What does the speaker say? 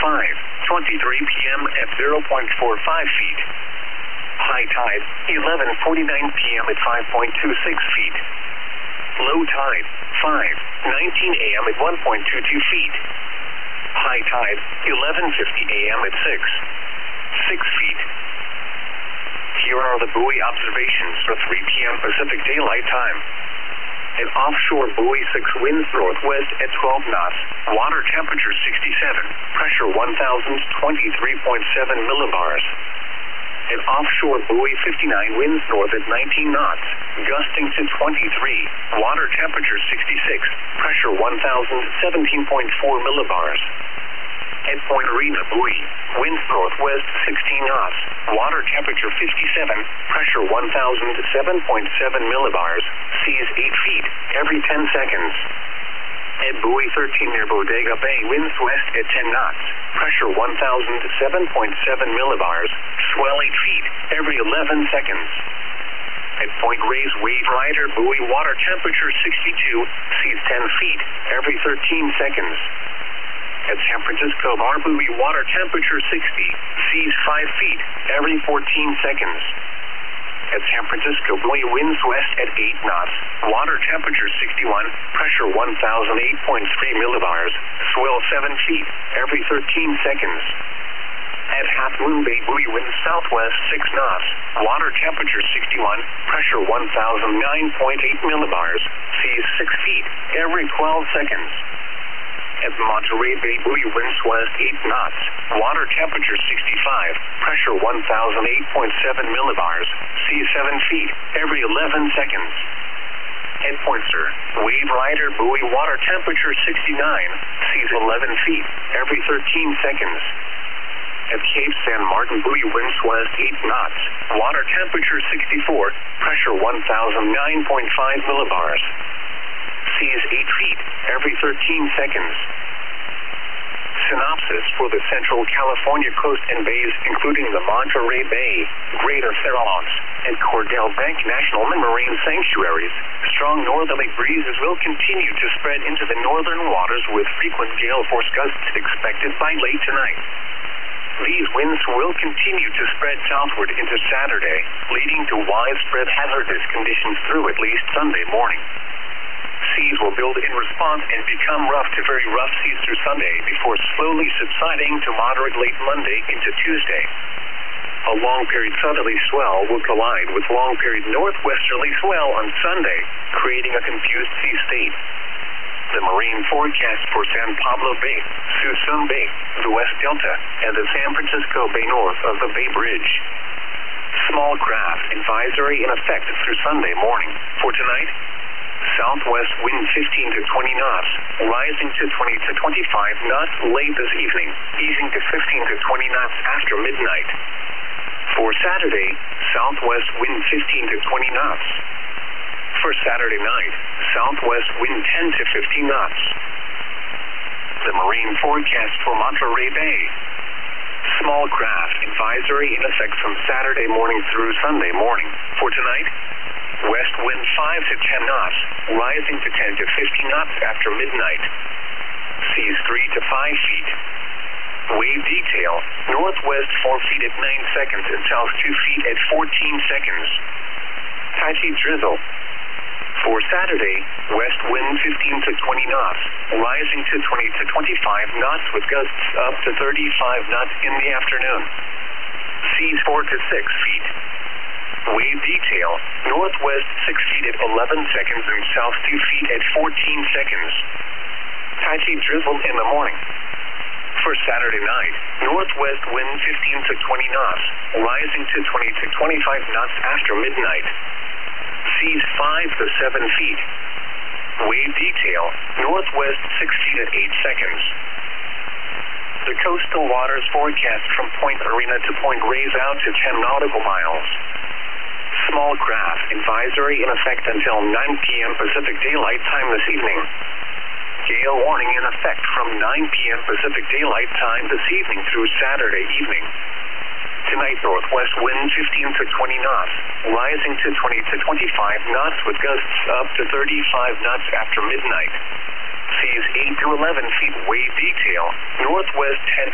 5:23 p.m. at 0.45 feet. High tide, 11:49 p.m. at 5.26 feet. Low tide, 5:19 a.m. at 1.22 feet. High tide, 11:50 a.m. at 6 feet. Here are the buoy observations for 3 p.m. Pacific Daylight Time. An offshore buoy 6 winds northwest at 12 knots, water temperature 67, pressure 1,023.7 millibars. An offshore buoy 59 winds north at 19 knots, gusting to 23, water temperature 66, pressure 1,017.4 millibars. At Point Arena buoy, winds northwest 16 knots, water temperature 57, pressure 1,007.7 millibars, seas 8 feet every 10 seconds. At buoy 13 near Bodega Bay, winds west at 10 knots, pressure 1,007.7 millibars, swell 8 feet every 11 seconds. At Point Reyes Wave Rider buoy, water temperature 62, seas 10 feet every 13 seconds. At San Francisco Bar buoy, water temperature 60, seas 5 feet every 14 seconds. At San Francisco buoy, winds west at 8 knots, water temperature 61, pressure 1,008.3 millibars, swell 7 feet every 13 seconds. At Half Moon Bay buoy, winds southwest 6 knots, water temperature 61, pressure 1,009.8 millibars, seas 6 feet every 12 seconds. At Monterey Bay buoy, winds west 8 knots, water temperature 65, pressure 1,008.7 millibars, seas 7 feet every 11 seconds. At Point Sur Wave Rider buoy, water temperature 69, seas 11 feet every 13 seconds. At Cape San Martin buoy, winds west 8 knots, water temperature 64, pressure 1,009.5 millibars. Seas 8 feet every 13 seconds. Synopsis for the Central California coast and bays, including the Monterey Bay, Greater Farallones, and Cordell Bank National Marine Sanctuaries. Strong northerly breezes will continue to spread into the northern waters with frequent gale force gusts expected by late tonight. These winds will continue to spread southward into Saturday, leading to widespread hazardous conditions through at least Sunday morning. Seas will build in response and become rough to very rough seas through Sunday before slowly subsiding to moderate late Monday into Tuesday. A long-period southerly swell will collide with long-period northwesterly swell on Sunday, creating a confused sea state. The marine forecast for San Pablo Bay, Suisun Bay, the West Delta, and the San Francisco Bay north of the Bay Bridge. Small craft advisory in effect through Sunday morning. For tonight, southwest wind 15 to 20 knots, rising to 20 to 25 knots late this evening, easing to 15 to 20 knots after midnight. For Saturday, southwest wind 15 to 20 knots. For Saturday night, southwest wind 10 to 15 knots. The marine forecast for Monterey Bay. Small craft advisory in effect from Saturday morning through Sunday morning. For tonight, west wind 5 to 10 knots, rising to 10 to 15 knots after midnight. Seas 3 to 5 feet. Wave detail, northwest 4 feet at 9 seconds and south 2 feet at 14 seconds. Touchy drizzle. For Saturday, west wind 15 to 20 knots, rising to 20 to 25 knots with gusts up to 35 knots in the afternoon. Seas 4 to 6 feet. Wave detail, northwest 6 feet at 11 seconds and south 2 feet at 14 seconds. Touchy drizzle in the morning. For Saturday night, northwest wind 15 to 20 knots, rising to 20 to 25 knots after midnight. Seas 5 to 7 feet. Wave detail, northwest 6 feet at 8 seconds. The coastal waters forecast from Point Arena to Point Reyes out to 10 nautical miles. Small craft advisory in effect until 9 p.m. Pacific Daylight Time this evening. Gale warning in effect from 9 p.m. Pacific Daylight Time this evening through Saturday evening. Tonight, northwest wind 15 to 20 knots, rising to 20 to 25 knots with gusts up to 35 knots after midnight. Seas 8 to 11 feet wave detail, northwest 10